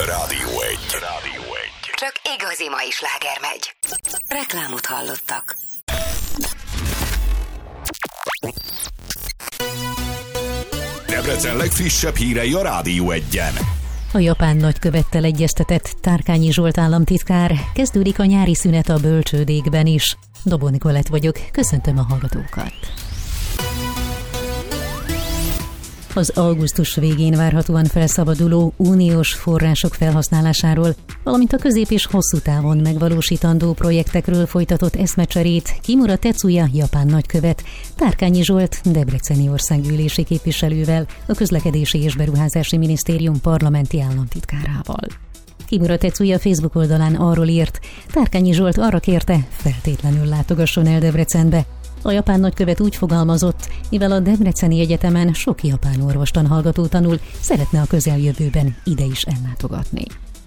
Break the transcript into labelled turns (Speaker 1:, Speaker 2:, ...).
Speaker 1: Rádió 1.
Speaker 2: Csak igazi mai sláger megy. Reklámot hallottak.
Speaker 1: Debrecen legfrissebb hírei a Rádió 1-en.
Speaker 3: A japán nagykövettel egyeztetett Tárkányi Zsolt államtitkár, kezdődik a nyári szünet a bölcsődékben is. Dobó Nikolett vagyok, köszöntöm a hallgatókat. Az augusztus végén várhatóan felszabaduló uniós források felhasználásáról, valamint a közép- és hosszú távon megvalósítandó projektekről folytatott eszmecserét Kimura Tetsuya japán nagykövet Tárkányi Zsolt debreceni országgyűlési képviselővel, a Közlekedési és Beruházási Minisztérium parlamenti államtitkárával. Kimura Tetsuya Facebook oldalán arról írt, Tárkányi Zsolt arra kérte, feltétlenül látogasson el Debrecenbe. A japán nagykövet úgy fogalmazott, mivel a Debreceni Egyetemen sok japán orvostan hallgató tanul, szeretne a közeljövőben ide is ellátogatni.